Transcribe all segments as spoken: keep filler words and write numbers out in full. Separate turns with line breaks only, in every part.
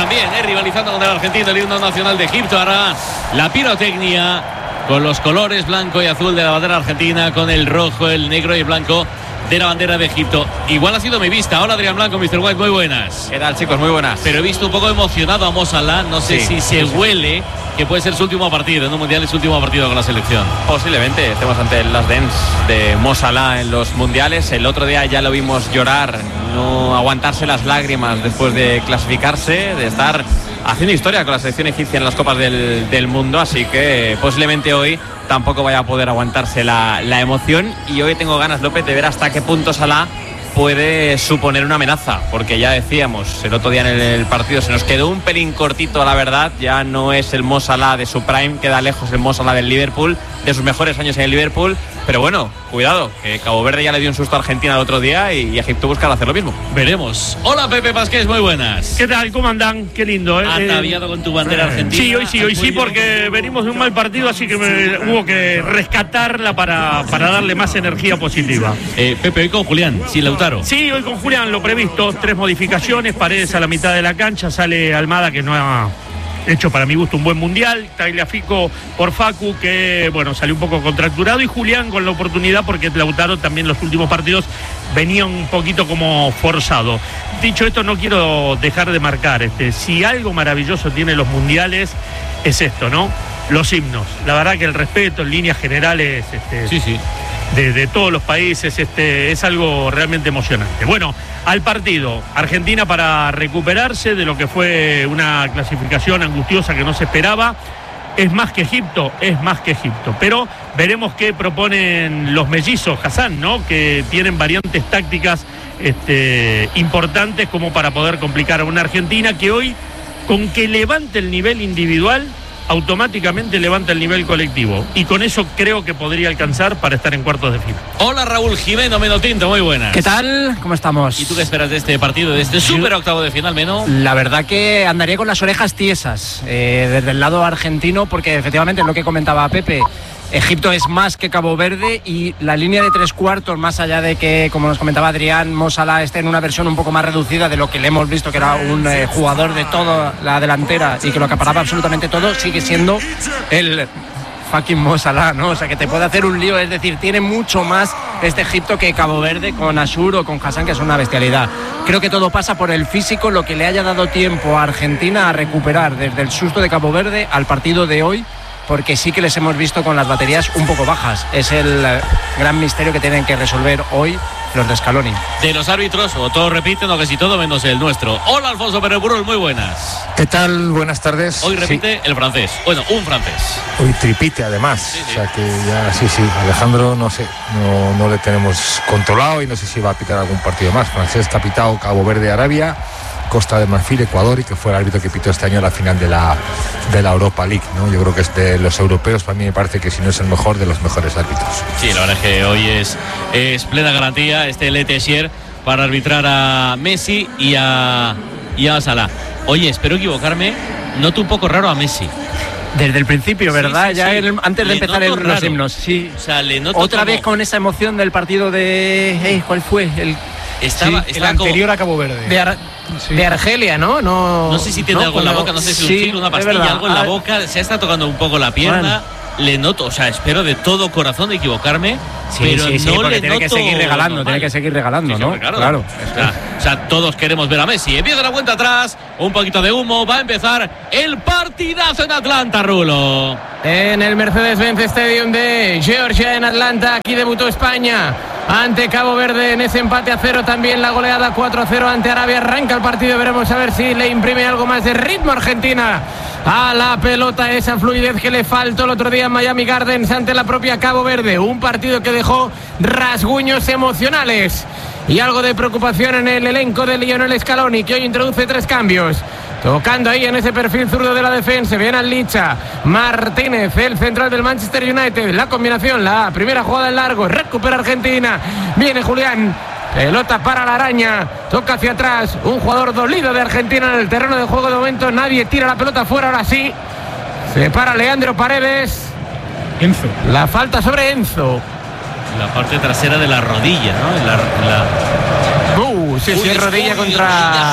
también, eh, rivalizando con el argentino, el himno nacional de Egipto. Ahora la pirotecnia con los colores blanco y azul de la bandera argentina, con el rojo, el negro y el blanco de la bandera de Egipto. Igual ha sido mi vista. Hola, Adrián Blanco, mister White, muy buenas.
¿Qué tal, chicos? Muy buenas.
Pero he visto un poco emocionado a Mo Salah. No sé sí, si se sí. huele que puede ser su último partido en un mundial, es su último partido con la selección.
Posiblemente estemos ante el last dance de Mo Salah en los mundiales. El otro día ya lo vimos llorar, no aguantarse las lágrimas después de clasificarse, de estar haciendo historia con la selección egipcia en las copas del, del mundo. Así que posiblemente hoy tampoco vaya a poder aguantarse la, la emoción. Y hoy tengo ganas, López, de ver hasta qué punto Salah puede suponer una amenaza, porque ya decíamos el otro día en el, el partido, se nos quedó un pelín cortito, la verdad. Ya no es el Mo Salah de su prime, queda lejos el Mo Salah del Liverpool, de sus mejores años en el Liverpool. Pero bueno, cuidado, que Cabo Verde ya le dio un susto a Argentina el otro día y, y Egipto buscará hacer lo mismo.
Veremos. Hola, Pepe Pasqués, muy buenas.
¿Qué tal? ¿Cómo andan? Qué lindo, ¿eh?
Ataviado con tu bandera argentina.
Sí, hoy sí, hoy sí, porque venimos de un mal partido, así que me, hubo que rescatarla para, para darle más energía positiva.
Eh, Pepe, hoy con Julián, sin Lautaro.
Sí, hoy con Julián, lo previsto, tres modificaciones, Paredes a la mitad de la cancha, sale Almada, que no ha hecho para mi gusto un buen mundial, Tagliafico por Facu, que bueno, salió un poco contracturado, y Julián con la oportunidad porque Lautaro también los últimos partidos venía un poquito como forzado. Dicho esto, no quiero dejar de marcar, este, si algo maravilloso tiene los mundiales es esto, ¿no? Los himnos. La verdad que el respeto en líneas generales este,
sí, sí.
De, de todos los países este, es algo realmente emocionante. Bueno, al partido, Argentina para recuperarse de lo que fue una clasificación angustiosa que no se esperaba. Es más que Egipto, es más que Egipto. Pero veremos qué proponen los mellizos, Hassan, ¿no? Que tienen variantes tácticas este, importantes como para poder complicar a una Argentina que hoy, con que levante el nivel individual, automáticamente levanta el nivel colectivo, y con eso creo que podría alcanzar para estar en cuartos de final.
Hola, Raúl Jimeno, Meno Tinto, muy buenas.
¿Qué tal? ¿Cómo estamos?
¿Y tú qué esperas de este partido, de este súper octavo de final, Meno?
La verdad que andaría con las orejas tiesas eh, desde el lado argentino, porque efectivamente es lo que comentaba Pepe. Egipto es más que Cabo Verde, y la línea de tres cuartos, más allá de que, como nos comentaba Adrián, Mo Salah esté en una versión un poco más reducida de lo que le hemos visto, que era un eh, jugador de toda la delantera y que lo acaparaba absolutamente todo, sigue siendo el fucking Mo Salah, ¿no? O sea, que te puede hacer un lío, es decir, tiene mucho más este Egipto que Cabo Verde con Ashur o con Hassan, que es una bestialidad. Creo que todo pasa por el físico, lo que le haya dado tiempo a Argentina a recuperar desde el susto de Cabo Verde al partido de hoy, porque sí que les hemos visto con las baterías un poco bajas. Es el gran misterio que tienen que resolver hoy los de Scaloni.
De los árbitros, o todos repiten o casi todo menos el nuestro. Hola, Alfonso Pérez Burul, muy buenas.
¿Qué tal? Buenas tardes.
Hoy repite sí. el francés, bueno, un francés.
Hoy tripite además, sí, sí. O sea que ya, sí, sí, Alejandro, no sé, no, no le tenemos controlado y no sé si va a pitar algún partido más. Francés que ha pitado Cabo Verde, Arabia, Costa de Marfil, Ecuador, y que fue el árbitro que pitó este año la final de la, de la Europa League, ¿no? Yo creo que es de los europeos, para mí me parece que si no es el mejor, de los mejores árbitros.
Sí, la verdad es que hoy es, es plena garantía este Le Tessier para arbitrar a Messi y a, y a Salah. Oye, espero equivocarme, noto un poco raro a Messi.
Desde el principio, ¿verdad? Sí, sí, ya sí. El, antes de le empezar el, los himnos. Sí.
O sea, le noto
otra
como...
vez con esa emoción del partido de... Hey, ¿cuál fue? El...
Estaba,
sí,
estaba
el anterior
como...
a Cabo Verde.
De, Ar... sí. de Argelia, ¿no? ¿no?
No sé si tiene
no,
algo en la boca, no sé si
sí,
un chico, una pastilla, algo en la
ah,
boca. Se está tocando un poco la pierna. Bueno. Le noto, o sea, espero de todo corazón de equivocarme,
sí,
pero
sí, sí,
no le
tiene
noto
que seguir regalando,
normal.
tiene que seguir regalando,
sí,
¿no?
Sí, claro.
claro.
Claro. O sea, todos queremos ver a Messi. Empieza la cuenta atrás, un poquito de humo, va a empezar el partidazo en Atlanta, Rulo.
En el Mercedes-Benz Stadium de Georgia, en Atlanta, aquí debutó España ante Cabo Verde en ese empate a cero, también la goleada cuatro a cero ante Arabia. Arranca el partido, veremos a ver si le imprime algo más de ritmo Argentina a la pelota, esa fluidez que le faltó el otro día en Miami Gardens ante la propia Cabo Verde. Un partido que dejó rasguños emocionales y algo de preocupación en el elenco de Lionel Scaloni, que hoy introduce tres cambios. Tocando ahí en ese perfil zurdo de la defensa, viene al Licha Martínez, el central del Manchester United. La combinación, la primera jugada en largo, recupera Argentina. Viene Julián, pelota para la araña, toca hacia atrás. Un jugador dolido de Argentina en el terreno de juego de momento. Nadie tira la pelota fuera, ahora sí. Se para Leandro Paredes.
Enzo.
La falta sobre Enzo.
La parte trasera de la rodilla, ¿no? En la, en la...
Uh, sí, sí, rodilla contra...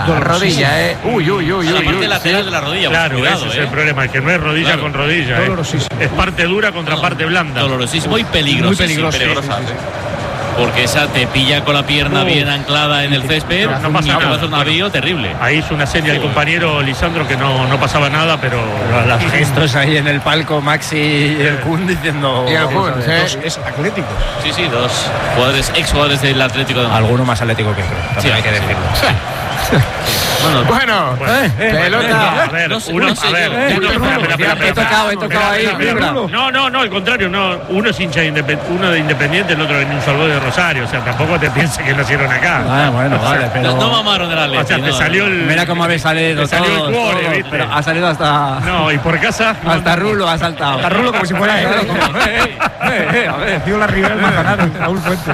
La rodilla, ¿eh? Uy, uy, uy,
a la
uy.
parte
uy,
lateral
sí.
de la rodilla.
Claro,
cuidado,
ese es
eh.
el problema, que no es rodilla
Claro.
con rodilla. eh. Es parte dura contra
No,
parte blanda.
Dolorosísimo y peligrosísimo.
Muy peligroso.
peligrosa, porque esa te pilla con la pierna
Uh.
bien anclada en el césped.
No pasa
y te
nada.
va a hacer un navío terrible.
Ahí hizo una seña el compañero Lisandro que no, no pasaba nada, pero.
Pero los gestos ahí en el palco, Maxi y el Kun diciendo.
Y el Kun,
vamos a ver,
sí.
dos- es atléticos.
Sí, sí, dos jugadores, ex jugadores del Atlético de Madrid.
Alguno más atlético que otro, también
Sí,
hay que
sí.
decirlo.
Bueno,
Bueno,
Bueno,
eh,
bueno,
pelota.
a ver,
No sé,
uno,
no sé
a ver,
yo.
uno-
Eh,
espera, espera, espera,
He
espera,
tocado, he
espera,
tocado ahí.
espera, espera.
Fibra.
No, no, no, al contrario, no, uno es hincha de Independ- uno de Independiente, el otro de un Salvador de Rosario, o sea, tampoco te pienses que nacieron acá.
Ah, bueno, vale, pero.
no, no mamaron el Atlético.
O sea, te
no.
salió el.
Mira cómo habéis salido.
Te salió el
todos,
cuore,
todos,
¿viste?
pero ha salido hasta.
No, y por casa.
Hasta Rulo ha saltado.
Hasta Rulo como si fuera él.
A ver.
Tío, la Ribera del Manzanares, Raúl Fuentes.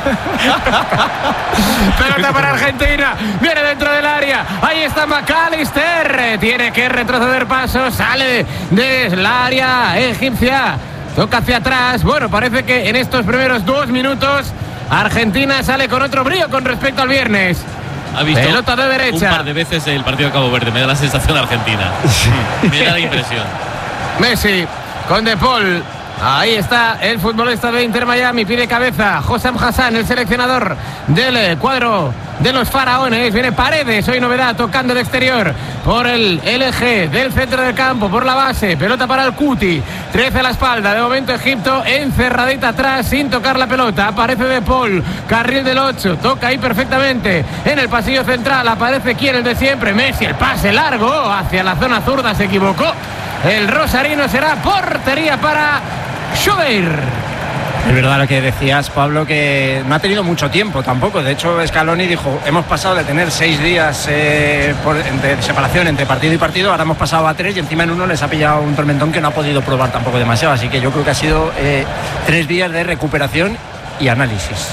Pelota para Argentina. Viene dentro del área. Ahí está McAllister. Tiene que retroceder pasos. Sale del área egipcia. Toca hacia atrás. Bueno, parece que en estos primeros dos minutos Argentina sale con otro brío con respecto al viernes.
Ha visto
Pelota de derecha.
un par de veces el partido de Cabo Verde. Me da la sensación Argentina. Me da la impresión.
Messi con De Paul. Ahí está el futbolista de Inter Miami, pide cabeza. Hossam Hassan, el seleccionador del cuadro de los faraones. Viene Paredes, hoy novedad, tocando de exterior por el L G del centro del campo, por la base. Pelota para el Cuti, trece a la espalda. De momento Egipto encerradita atrás sin tocar la pelota. Aparece De Paul, carril del ocho, toca ahí perfectamente en el pasillo central. Aparece quien, el de siempre, Messi, el pase largo hacia la zona zurda, se equivocó. El rosarino, será portería para Schober.
Es verdad lo que decías, Pablo, que no ha tenido mucho tiempo tampoco. De hecho, Scaloni dijo, hemos pasado de tener seis días eh, por, de separación entre partido y partido, ahora hemos pasado a tres y encima en uno les ha pillado un tormentón que no ha podido probar tampoco demasiado. Así que yo creo que ha sido eh, tres días de recuperación y análisis.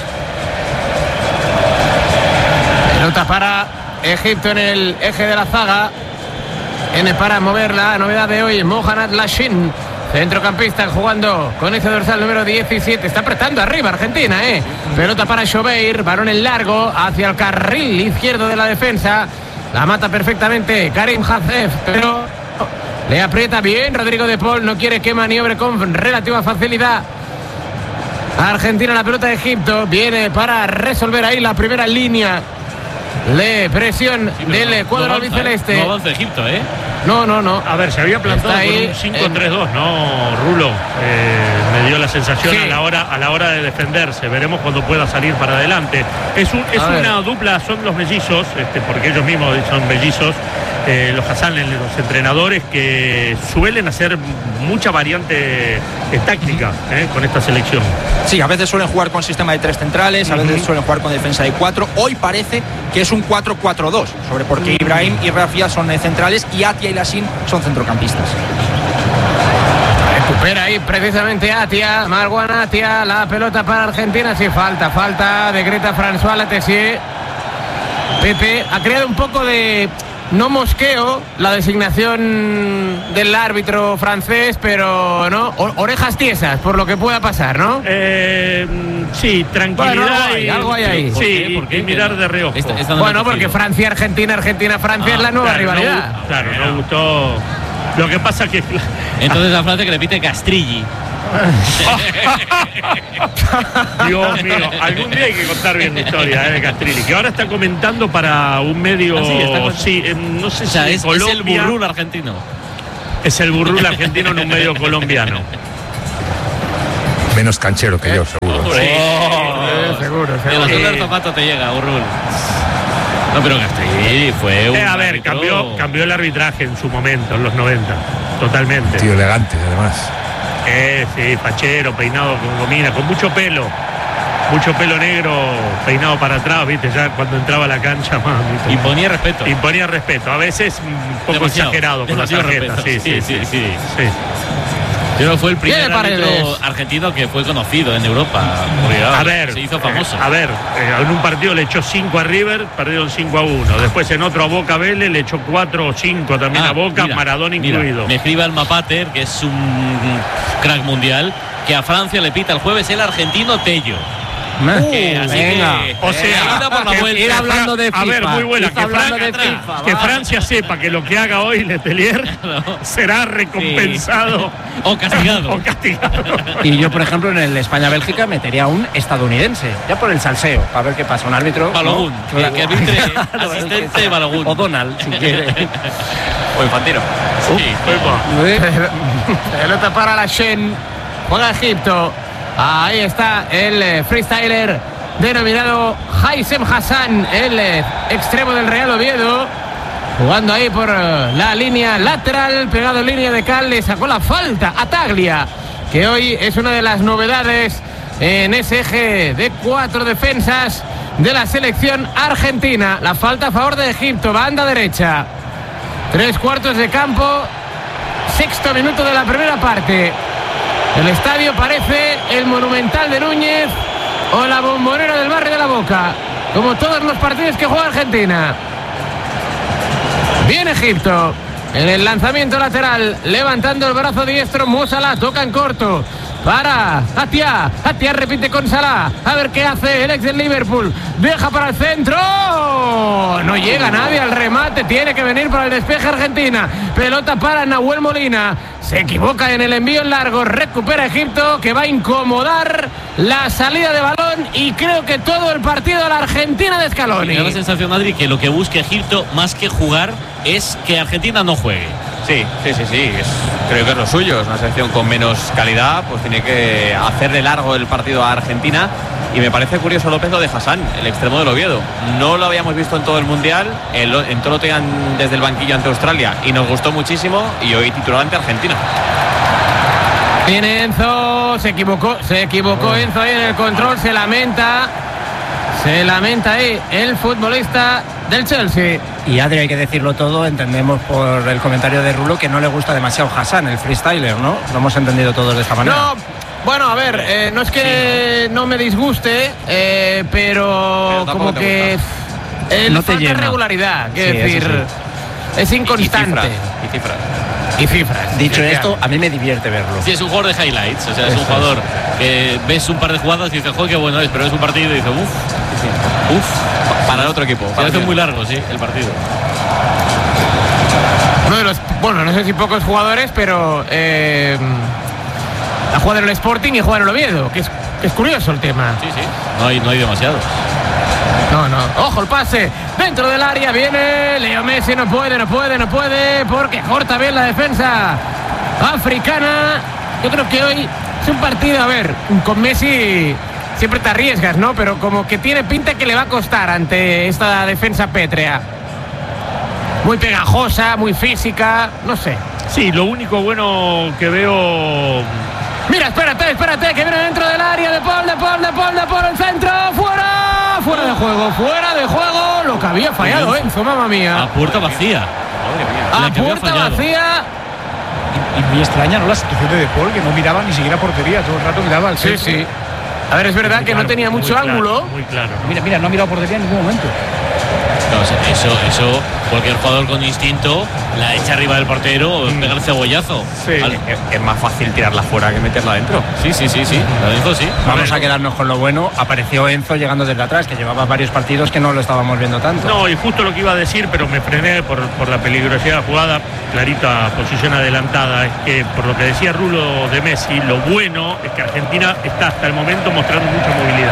Pelota para Egipto en el eje de la zaga. Viene para mover la novedad de hoy, Mohamed Lashin, centrocampista jugando con ese dorsal número diecisiete. Está apretando arriba Argentina, ¿eh? Pelota para Schober, balón en largo hacia el carril izquierdo de la defensa. La mata perfectamente Karim Hazef, pero le aprieta bien Rodrigo De Paul. No quiere que maniobre con relativa facilidad Argentina. La pelota de Egipto viene para resolver ahí la primera línea de presión
Sí, pero
del
no-
cuadro
no avanza,
albiceleste.
No avanza Egipto, ¿eh?
No, no, no.
A ver, se había plantado
Está
con
ahí
un cinco
en-
tres dos, ¿no, Rulo? Eh, me dio la sensación
Sí.
a la hora a la hora de defenderse. Veremos cuando pueda salir para adelante. Es, un, es
A ver.
una dupla, son los mellizos, este, porque ellos mismos son mellizos, eh, los Hassan, los entrenadores, que suelen hacer mucha variante eh, táctica eh, con esta selección.
Sí, a veces suelen jugar con sistema de tres centrales, a veces suelen jugar con defensa de cuatro. Hoy parece que es un cuatro cuatro dos, sobre porque Ibrahim y Rafia son eh, centrales y Atia y Lassin son centrocampistas.
Recupera ahí precisamente Atia, Marwan Atia, la pelota para Argentina. Sí, falta, falta de Greta François Latessier. Pepe ha creado un poco de no mosqueo la designación del árbitro francés, pero no, o- orejas tiesas por lo que pueda pasar, ¿no?
Eh, sí, tranquilidad.
Bueno, algo hay,
y-
algo hay ahí.
Sí,
¿Por qué? ¿Por qué?
y mirar de reojo.
Esta- esta no me
Bueno,
ha
porque
cogido.
Francia, Argentina, Argentina, Francia
Ah,
es la nueva
Claro, no
rivalidad.
gu- claro, no gustó. Lo que pasa que
Entonces la frase que repite Castrilli.
Dios mío, algún día hay que contar bien la historia eh, de Castrilli, que ahora está comentando para un medio,
Ah, sí, está comentando.
sí, en- no sé
O
si
sea,
de
es, es el
Colombia,
burrul argentino.
es el burrul argentino en un medio colombiano.
Menos canchero que yo, seguro.
Hombre.
Eh, seguro,
De la
seguro.
zona del zapato te llega, burrul. No, pero Castrilli fue un.
Eh, a ver,
árbitro-
cambió, cambió el arbitraje en su momento, en los noventa, totalmente.
Tío elegante, además.
Eh, sí, fachero, peinado con gomina, con mucho pelo. Mucho pelo negro, peinado para atrás, viste, ya cuando entraba a la cancha, mami.
Imponía respeto.
Imponía respeto, a veces un poco
Demasiado,
exagerado con las
demasiado
tarjetas. Sí,
respeto.
sí,
Sí,
sí,
sí,
sí.
Yo fue el primer
Viene
árbitro
Paredes.
argentino que fue conocido en Europa. Porque,
A
ah,
ver,
se hizo famoso.
eh, a ver, eh, en un partido le echó cinco a River, perdieron cinco a uno. Después en otro a Boca Vélez le echó cuatro o cinco también
Ah,
a Boca,
mira,
Maradona
mira,
incluido.
me escribe Alma Pater, que es un crack mundial, que a Francia le pita el jueves el argentino Tello. Que,
Uh,
así
venga.
que,
O sea,
ida por la
que
vuelta.
ir hablando de
a ver,
FIFA.
muy buena.
Ir
Que,
hablando
Fran-
de FIFA,
que
va.
Francia sepa que lo que haga hoy Letelier será recompensado
O castigado.
o castigado.
Y yo, por ejemplo, en el España-Bélgica metería un estadounidense, ya por el salseo, para ver qué pasa. Un árbitro.
Balogun,
¿no?
que- que arbitre
Claro,
asistente
el que sea.
Balogun.
O Donald, si quiere.
O Infantino.
Sí.
Pelota para la Shen. Juega Egipto. Ahí está el eh, freestyler denominado Haisem Hassan, el eh, extremo del Real Oviedo. Jugando ahí por eh, la línea lateral, pegado en línea de cal, le sacó la falta a Taglia, que hoy es una de las novedades en ese eje de cuatro defensas de la selección argentina. La falta a favor de Egipto, banda derecha. Tres cuartos de campo, sexto minuto de la primera parte. El estadio parece el Monumental de Núñez o la Bombonera del Barrio de la Boca, como todos los partidos que juega Argentina. Bien Egipto, en el lanzamiento lateral, levantando el brazo diestro, Mo Salah toca en corto para Atia. Atia repite con Salah, a ver qué hace el ex del Liverpool, deja para el centro, no llega nadie al remate, tiene que venir para el despeje Argentina. Pelota para Nahuel Molina, se equivoca en el envío en largo, recupera Egipto, que va a incomodar la salida de balón y creo que todo el partido a la Argentina de Scaloni.
Me da la sensación, Adri, que lo que busque Egipto más que jugar es que Argentina no juegue.
Sí, sí, sí, sí. Es, creo que es lo suyo. Es una selección con menos calidad, pues tiene que hacerle largo el partido a Argentina. Y me parece curioso, López, lo de Hassan, el extremo del Oviedo. No lo habíamos visto en todo el Mundial, en, en todo lo tenían desde el banquillo ante Australia y nos gustó muchísimo, y hoy titular ante Argentina.
Viene Enzo, se equivocó, se equivocó Enzo ahí en el control, se lamenta, se lamenta ahí el futbolista del Chelsea.
Y Adri, hay que decirlo todo, entendemos por el comentario de Rulo que no le gusta demasiado Hassan, el freestyler, ¿no? Lo hemos entendido todos de esta manera.
No, bueno, a ver, eh, no es que no me disguste, eh, pero,
Pero
como
te
que eh,
No
le
te
falta
llena.
regularidad, quiero
Sí, eso
decir, es inconstante.
Y cifras.
Y cifras.
Dicho
efectivamente.
esto, a mí me divierte verlo.
Sí, es un jugador de highlights, o sea, es un
Eso
jugador que ves un par de jugadas y dices, joder, qué bueno es, pero es un partido y dices, uff, uff,
Para el otro equipo.
se
para
hace
el-
muy largo, sí, el partido.
Uno de los, bueno, no sé si pocos jugadores, pero eh, ha jugado en el Sporting y juega en el Oviedo, que es, que es curioso el tema.
Sí, sí, no hay, no hay demasiado.
No, no. Ojo el pase. Dentro del área viene Leo Messi. No puede, no puede, no puede. Porque corta bien la defensa africana. Yo creo que hoy es un partido, a ver, con Messi siempre te arriesgas, ¿no? Pero como que tiene pinta que le va a costar ante esta defensa pétrea. Muy pegajosa, muy física, no sé.
Sí, lo único bueno que veo.
Mira, espérate, espérate, que viene dentro del área de Paul, de Paul, de Paul, de Paul, el centro, fuera, fuera de juego, fuera de juego, lo que había fallado, Enzo, mamma
A
mía.
puerta vacía.
A
la que había
puerta
fallado.
vacía.
Y muy extraña, ¿no? La situación de De Paul, que no miraba ni siquiera portería, todo el rato miraba al
Sí,
centro.
sí. A ver, es verdad que no
Claro,
tenía
muy
mucho
claro,
ángulo.
Muy claro. ¿no?
Mira, mira, no ha mirado portería en ningún momento.
No, o sea, eso, eso, cualquier jugador con instinto la echa arriba del portero, pega el cebollazo.
Sí.
Al-
Es, es más fácil tirarla fuera que meterla dentro.
sí, sí, sí, sí, la dijo sí.
Vamos a quedarnos con lo bueno. Apareció Enzo llegando desde atrás, que llevaba varios partidos que no lo estábamos viendo tanto.
No, y justo lo que iba a decir, pero me frené por, por la peligrosidad de la jugada, clarita posición adelantada, es que por lo que decía Rulo de Messi, lo bueno es que Argentina está hasta el momento mostrando mucha movilidad.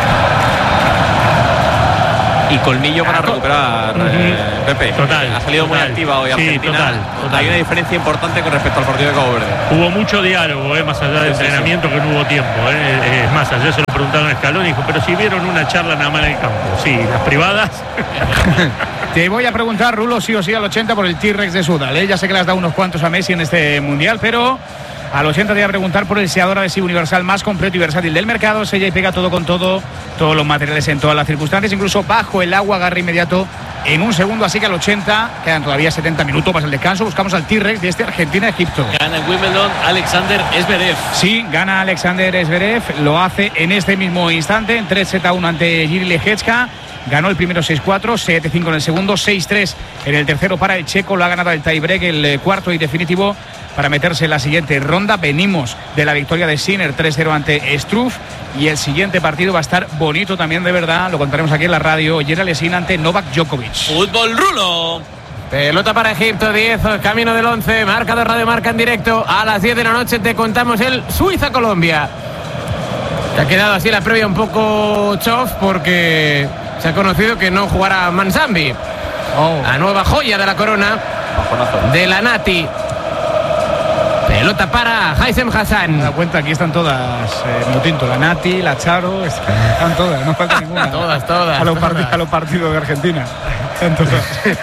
Y colmillo para recuperar, eh, Pepe.
Total,
Ha salido muy
total.
activa hoy
Sí,
Argentina.
total, total.
Hay una diferencia importante con respecto al partido de Cabo Verde.
Hubo mucho diálogo, eh, más allá del
Sí, sí,
entrenamiento, que no hubo tiempo. Eh. Es más, ayer se lo preguntaron a Scaloni y dijo, pero si vieron una charla nada más en el campo. Sí, las privadas.
Te voy a preguntar, Rulo, sí o sí al ochenta por el T-Rex de Sudal, ¿eh? Ya sé que le has dado unos cuantos a Messi en este Mundial, pero al ochenta te voy a preguntar por el seador adhesivo universal más completo y versátil del mercado. Sella y pega todo con todo, todos los materiales en todas las circunstancias, incluso bajo el agua, agarre inmediato en un segundo. Así que al ochenta quedan todavía setenta minutos para el descanso. Buscamos al T-Rex de este Argentina-Egipto.
Gana en Wimbledon Alexander Zverev.
Sí, gana Alexander Zverev, lo hace en este mismo instante, en tres sets a uno ante Jiří Lehečka. Ganó el primero seis cuatro, siete cinco en el segundo, seis tres en el tercero para el checo. Lo ha ganado el tiebreak, el eh, cuarto y definitivo para meterse en la siguiente ronda. Venimos de la victoria de Sinner tres cero ante Struff Y el siguiente partido va a estar bonito también, de verdad. Lo contaremos aquí en la radio. Oyer Alesín ante Novak Djokovic.
Fútbol rulo.
Pelota para Egipto, diez, camino del once. Marca de Radio Marca en directo. A las diez de la noche te contamos el Suiza-Colombia. Que ha quedado así la previa un poco chof porque se ha conocido que no jugará Manzambi. Oh. La nueva joya de la corona de la Nati. Pelota para Haitham Hassan.
Me da cuenta, aquí están todas, eh, Minotinto, la Nati, la Charo, están todas, no falta ninguna.
Todas, todas.
A los,
todas.
Part- a los partidos de Argentina. Están todas.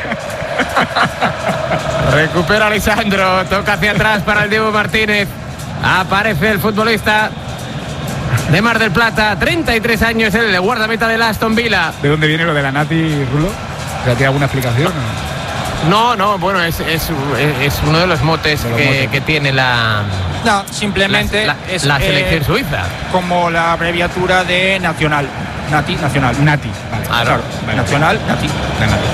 Recupera Lisandro, toca hacia atrás para el Diego Martínez. Aparece el futbolista de Mar del Plata, treinta y tres años, el guardameta del Aston Villa.
¿De dónde viene lo de la Nati, Rulo? ¿Tiene alguna explicación?
No, no, bueno, es, es, es uno de los motes, de los que, motes. que tiene la...
No, simplemente
la, la,
es
la selección
eh,
suiza.
Como la abreviatura de Nacional. Nati, Nacional.
Nati, vale.
Ah, claro. Vale. Nacional, Nati.
La Nati.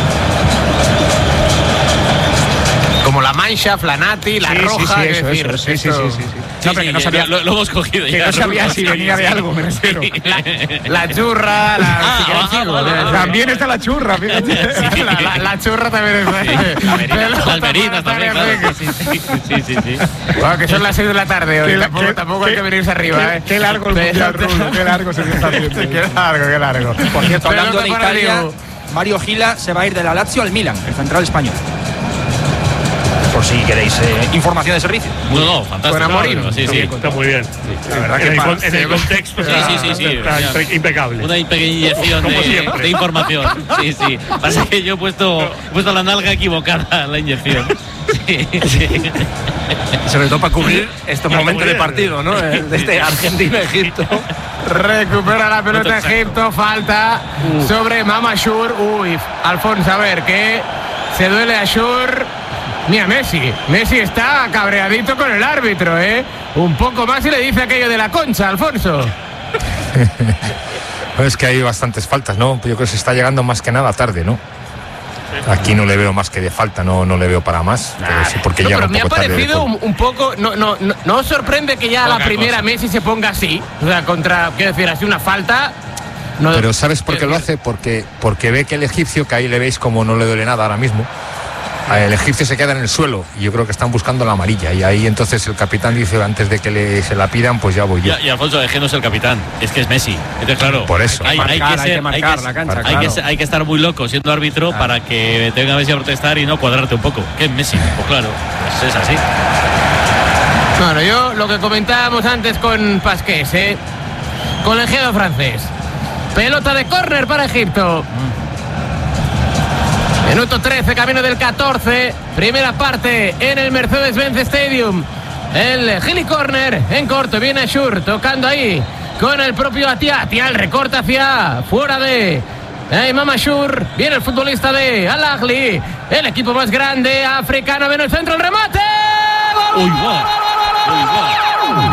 Como la mancha, la Nati, la
sí,
roja,
sí, sí,
es
eso,
decir,
eso, sí,
esto...
sí, sí, sí, sí. No,
Sí,
pero
sí,
que no
ya,
sabía,
ya, lo, lo hemos cogido
que
ya.
no sabía si venía de algo, me refiero.
La, la churra, la,
Ah,
si quieres,
ah,
sigo,
ah,
de-
ah,
También está la churra, fíjate.
Sí, la, la, la churra también es...
La Almerina,
Pelota
la Almerina
para
también,
Tarea
claro.
Fekir.
Sí, sí, sí, sí.
Bueno, que son las seis de la tarde hoy,
Qué la-
tampoco,
qué-
tampoco
qué-
hay que venirse arriba,
qué,
¿eh?
qué largo el mundial, Rulo, qué largo se está haciendo.
Qué largo, qué largo.
Por cierto, hablando
Pelota
de
para
Italia,
Diego.
Mario Gila se va a ir de la Lazio al Milan, el central español. Por si queréis eh, información de servicio.
No, no, fantástico.
Con Amorim.
Sí, sí.
Está muy bien.
La verdad
En
que
el,
para-
con- en el contexto
Sí,
está,
sí, sí, sí,
está
o sea,
impecable.
Una pequeña inyección
Como
de,
siempre.
de información. Sí, sí. Pasa que yo he puesto, he puesto la nalga equivocada en la inyección. Sí, sí.
Sobre todo para cubrir estos
Está
momentos
muy
de
bien.
partido, ¿no? De este Argentina-Egipto.
Recupera la pelota
Exacto.
Egipto, falta sobre Mama Shur. Uy, Alfonso, a ver, que se duele a Shur. Mira, Messi. Messi está cabreadito con el árbitro, ¿eh? Un poco más y le dice aquello de la concha, Alfonso.
Es que hay bastantes faltas, ¿no? Yo creo que se está llegando más que nada tarde, ¿no? Aquí no le veo más que de falta, no, no le veo para más. Pero sí, porque
No,
llega
pero
un
me ha
poco tarde. de
parecido
por-
un, un poco. No, no, no, no os sorprende que ya a la
Poca
primera
cosa.
Messi se ponga así. O sea, contra, quiero decir, así una falta. No,
Pero ¿sabes por qué lo hace? Porque, porque ve que el egipcio, que ahí le veis como no le duele nada ahora mismo, el egipcio se queda en el suelo y yo creo que están buscando la amarilla. Y ahí entonces el capitán dice, antes de que le, se la pidan, pues ya voy yo.
Y, y Alfonso, es que no es el capitán, es que es Messi. Entonces, claro,
Por eso.
hay, hay
Marcar,
que
hay
ser,
que marcar la cancha,
hay
claro.
que ser- hay que estar muy loco siendo árbitro para que te venga Messi a protestar y no cuadrarte un poco. ¿Qué es Messi? Pues claro, pues es así.
Bueno, yo lo que comentábamos antes con Pasqués, ¿eh? Colegiado francés. Pelota de córner para Egipto. Minuto trece, camino del catorce. Primera parte en el Mercedes-Benz Stadium. El Gili Corner en corto. Viene Ashur tocando ahí con el propio Atia. Atia el recorte hacia fuera de eh, Imam Ashur. Viene el futbolista de Al Ahly. El equipo más grande africano. Viene el centro, el remate. ¡Gol,
Uy,
gol,
guau.
gol, gol, gol,
Uy,
gol,
guau.